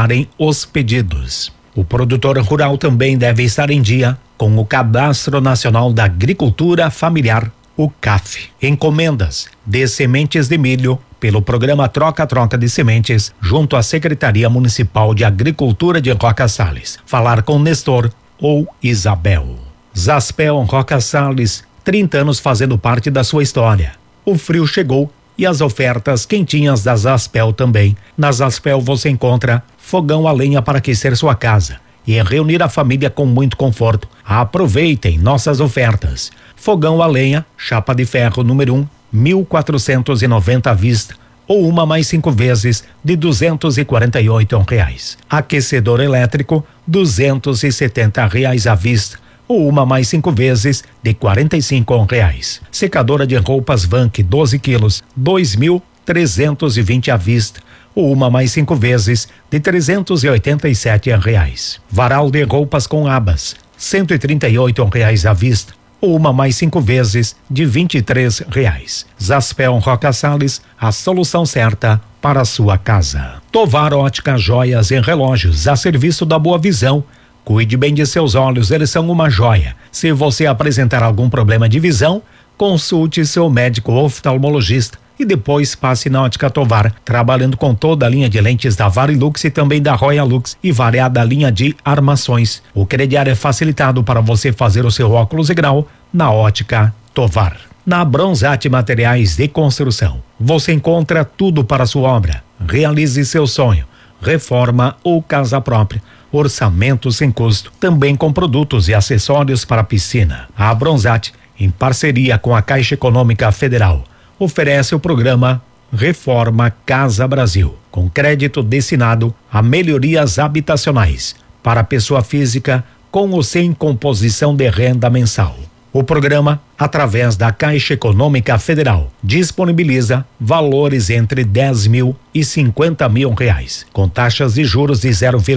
enviarem os pedidos. O produtor rural também deve estar em dia com o Cadastro Nacional da Agricultura Familiar, o CAF. Encomendas de sementes de milho pelo programa Troca-Troca de Sementes junto à Secretaria Municipal de Agricultura de Roca Salles. Falar com Nestor ou Isabel. Zaspel Roca Salles, 30 anos fazendo parte da sua história. O frio chegou e as ofertas quentinhas da Zaspel também. Na Zaspel você encontra fogão a lenha para aquecer sua casa e reunir a família com muito conforto. Aproveitem nossas ofertas. Fogão a lenha, chapa de ferro número 1, 1.490 à vista ou uma mais 5 vezes de R$248. Aquecedor elétrico, R$270 à vista ou uma mais 5 vezes de R$45. Secadora de roupas Vank 12 quilos, R$2.320 à vista ou uma mais 5 vezes de R$387. Varal de roupas com abas, R$138 à vista ou uma mais 5 vezes de R$23. Zaspel Roca Salles, a solução certa para a sua casa. Tovar Ótica Joias e Relógios, a serviço da Boa Visão. Cuide bem de seus olhos, eles são uma joia. Se você apresentar algum problema de visão, consulte seu médico oftalmologista e depois passe na Ótica Tovar, trabalhando com toda a linha de lentes da Varilux e também da Royal Lux e variada linha de armações. O crediário é facilitado para você fazer o seu óculos e grau na Ótica Tovar. Na Bronzate Materiais de Construção, você encontra tudo para a sua obra. Realize seu sonho, reforma ou casa própria. Orçamento sem custo, também com produtos e acessórios para piscina. A Bronzate, em parceria com a Caixa Econômica Federal, oferece o programa Reforma Casa Brasil, com crédito destinado a melhorias habitacionais para pessoa física com ou sem composição de renda mensal. O programa, através da Caixa Econômica Federal, disponibiliza valores entre R$10 mil e R$50 mil, com taxas de juros de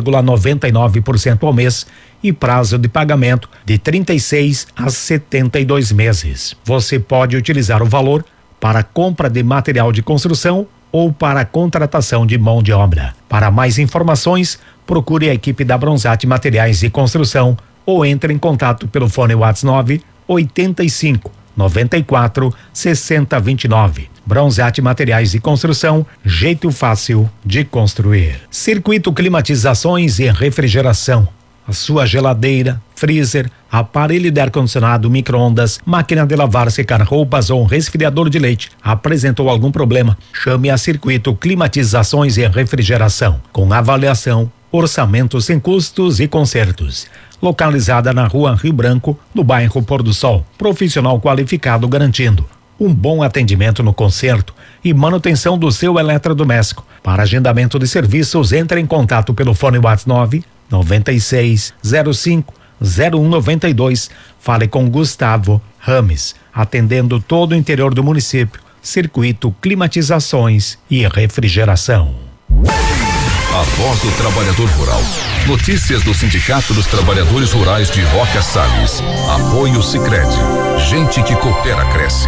0,99% ao mês e prazo de pagamento de 36 a 72 meses. Você pode utilizar o valor para compra de material de construção ou para contratação de mão de obra. Para mais informações, procure a equipe da Bronzate Materiais de Construção ou entre em contato pelo fone WhatsApp 85 94 60 29. Bronzate Materiais de Construção, jeito fácil de construir. Circuito Climatizações e Refrigeração. A sua geladeira, freezer, aparelho de ar-condicionado, micro-ondas, máquina de lavar, secar roupas ou resfriador de leite apresentou algum problema? Chame a Circuito Climatizações e Refrigeração, com avaliação, orçamento sem custos e consertos. Localizada na Rua Rio Branco, no bairro Pôr do Sol. Profissional qualificado garantindo um bom atendimento no conserto e manutenção do seu eletrodoméstico. Para agendamento de serviços, entre em contato pelo fone WhatsApp 96 05 0192. Fale com Gustavo Rames, atendendo todo o interior do município. Circuito Climatizações e Refrigeração. A voz do trabalhador rural. Notícias do Sindicato dos Trabalhadores Rurais de Roca Salles. Apoio Sicredi. Gente que coopera, cresce.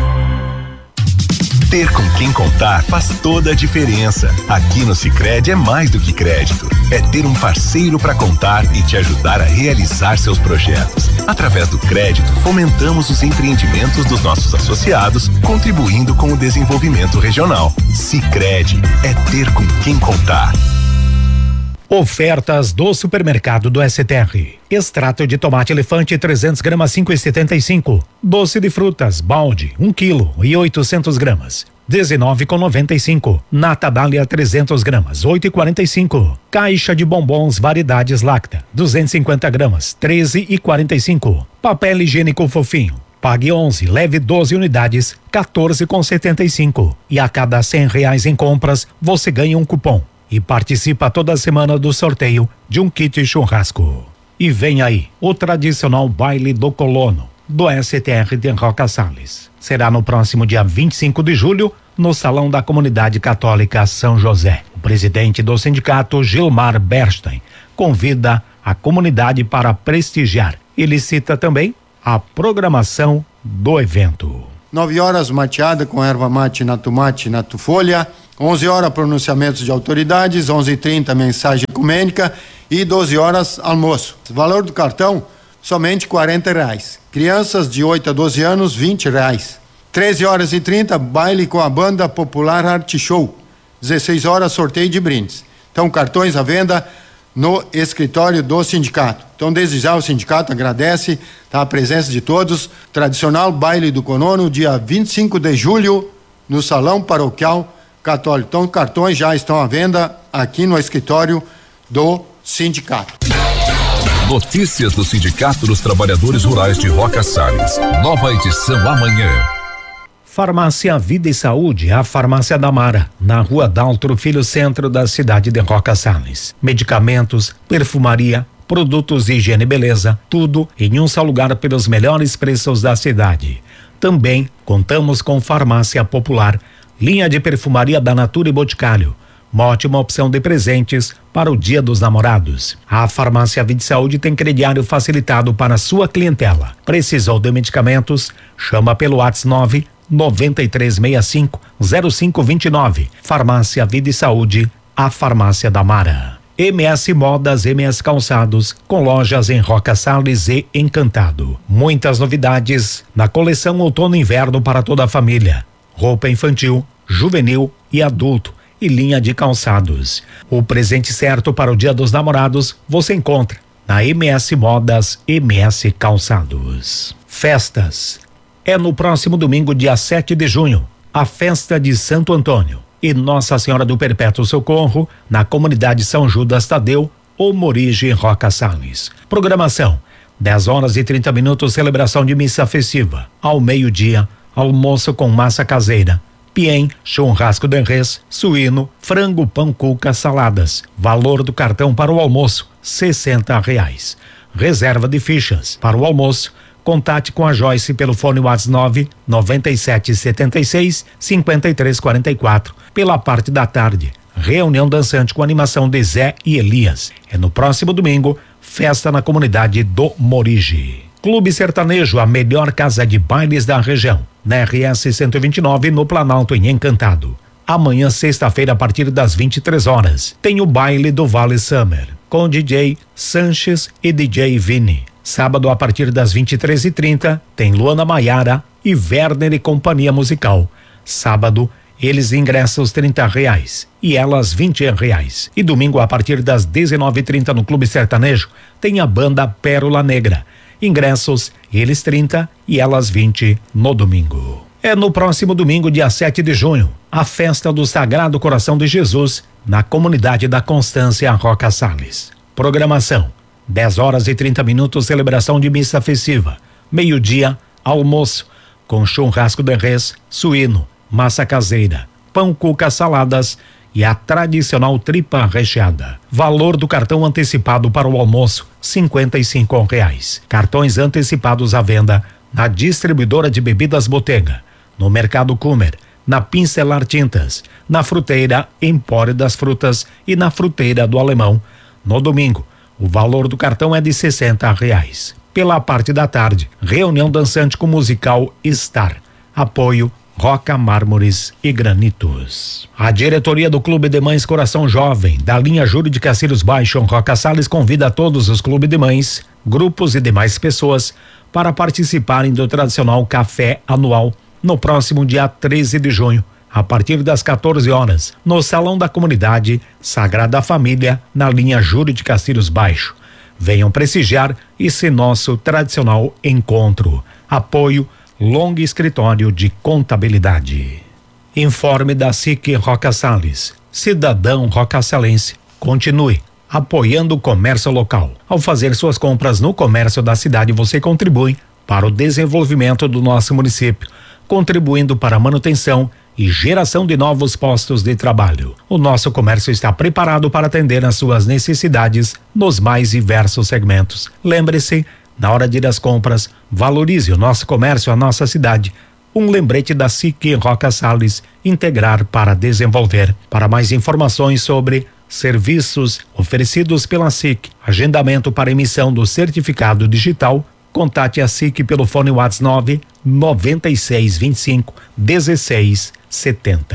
Ter com quem contar faz toda a diferença. Aqui no Sicredi é mais do que crédito. É ter um parceiro para contar e te ajudar a realizar seus projetos. Através do crédito, fomentamos os empreendimentos dos nossos associados, contribuindo com o desenvolvimento regional. Sicredi é ter com quem contar. Ofertas do supermercado do STR. Extrato de tomate elefante 300 gramas 5,75. Doce de frutas balde 1 quilo e 800 gramas 19,95. Nata Dália 300 gramas 8,45. Caixa de bombons variedades Lacta 250 gramas 13,45. Papel higiênico fofinho. Pague 11, leve 12 unidades, 14,75. E a cada R$100 em compras, você ganha um cupom. E participa toda semana do sorteio de um kit churrasco. E vem aí o tradicional baile do colono do STR de Roca Salles. Será no próximo dia 25 de julho, no Salão da Comunidade Católica São José. O presidente do sindicato, Gilmar Bernstein, convida a comunidade para prestigiar. Ele cita também a programação do evento. 9 horas, mateada com erva mate, natu folha. 11 horas, pronunciamentos de autoridades. 11h30, mensagem ecumênica e 12 horas almoço. O valor do cartão, somente R$40. Crianças de 8 a 12 anos, R$20. 13h30, baile com a banda popular Arte Show. 16 horas, sorteio de brindes. Então, cartões à venda no escritório do sindicato. Então, desde já o sindicato agradece a presença de todos. Tradicional baile do Conono, dia 25 de julho, no Salão Paroquial Católico. Então, cartões já estão à venda aqui no escritório do sindicato. Notícias do Sindicato dos Trabalhadores Rurais de Roca Salles. Nova edição amanhã. Farmácia Vida e Saúde, a farmácia da Mara, na Rua Daltro Filho, centro da cidade de Roca Salles. Medicamentos, perfumaria, produtos de higiene e beleza, tudo em um só lugar pelos melhores preços da cidade. Também contamos com farmácia popular, linha de perfumaria da Natura e Boticário. Uma ótima opção de presentes para o Dia dos Namorados. A farmácia Vida e Saúde tem crediário facilitado para sua clientela. Precisou de medicamentos? Chama pelo WhatsApp 9365-0529. Farmácia Vida e Saúde, a farmácia da Mara. MS Modas, MS Calçados, com lojas em Roca Salles e Encantado. Muitas novidades na coleção outono e inverno para toda a família. Roupa infantil, juvenil e adulto e linha de calçados. O presente certo para o Dia dos Namorados você encontra na MS Modas, MS Calçados. Festas. É no próximo domingo, dia 7 de junho, a festa de Santo Antônio e Nossa Senhora do Perpétuo Socorro, na comunidade São Judas Tadeu, ou Morige, Roca Salles. Programação: 10h30, celebração de missa festiva. Ao meio-dia, almoço com massa caseira, piem, churrasco de res, suíno, frango, pão, cuca, saladas. Valor do cartão para o almoço, R$60. Reserva de fichas para o almoço. Contate com a Joyce pelo fone WhatsApp 9776-5344. Pela parte da tarde, reunião dançante com animação de Zé e Elias. É no próximo domingo, festa na comunidade do Morige. Clube Sertanejo, a melhor casa de bailes da região. Na RS 129, no Planalto, em Encantado. Amanhã, sexta-feira, a partir das 23 horas, tem o baile do Vale Summer, com DJ Sanches e DJ Vini. Sábado, a partir das 23h30, tem Luana Maiara e Werner e companhia musical. Sábado, eles ingressos R$30 e elas R$20. E domingo, a partir das 19h30, no Clube Sertanejo, tem a banda Pérola Negra. Ingressos, eles R$30 e elas R$20 no domingo. É no próximo domingo, dia 7 de junho, a festa do Sagrado Coração de Jesus, na comunidade da Constância, Roca Salles. Programação: 10h30, celebração de missa festiva. Meio-dia, almoço, com churrasco de res, suíno, massa caseira, pão, cuca, saladas e a tradicional tripa recheada. Valor do cartão antecipado para o almoço, R$55. Cartões antecipados à venda na distribuidora de bebidas Botega, no Mercado Cumer, na Pincelar Tintas, na Fruteira Empório das Frutas e na Fruteira do Alemão. No domingo, o valor do cartão é de R$60. Pela parte da tarde, reunião dançante com musical Star. Apoio Roca Mármores e Granitos. A diretoria do Clube de Mães Coração Jovem, da linha Júlio de Cacilhos Baixo, Roca Salles, convida a todos os clubes de mães, grupos e demais pessoas para participarem do tradicional café anual no próximo dia 13 de junho. A partir das 14 horas, no Salão da Comunidade Sagrada Família, na linha Júlio de Castilhos Baixo. Venham prestigiar esse nosso tradicional encontro. Apoio Long Escritório de Contabilidade. Informe da SIC Roca Salles. Cidadão rocasalense, continue apoiando o comércio local. Ao fazer suas compras no comércio da cidade, você contribui para o desenvolvimento do nosso município, contribuindo para a manutenção e geração de novos postos de trabalho. O nosso comércio está preparado para atender às suas necessidades nos mais diversos segmentos. Lembre-se, na hora de ir às compras, valorize o nosso comércio, a nossa cidade. Um lembrete da SIC Roca Salles, integrar para desenvolver. Para mais informações sobre serviços oferecidos pela SIC, agendamento para emissão do certificado digital, contate a SIC pelo fone WhatsApp 9625 1670.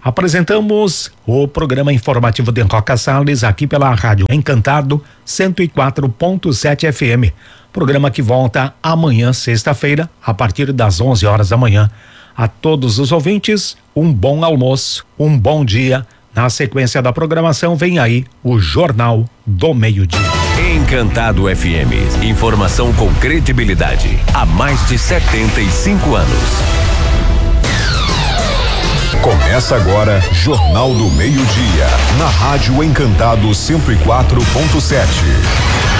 Apresentamos o programa informativo de Roca Salles aqui pela Rádio Encantado 104.7 FM. Programa que volta amanhã, sexta-feira, a partir das 11 horas da manhã. A todos os ouvintes, um bom almoço, um bom dia. Na sequência da programação vem aí o Jornal do Meio-Dia. Encantado FM. Informação com credibilidade. Há mais de 75 anos. Começa agora Jornal do Meio-Dia, na Rádio Encantado 104.7.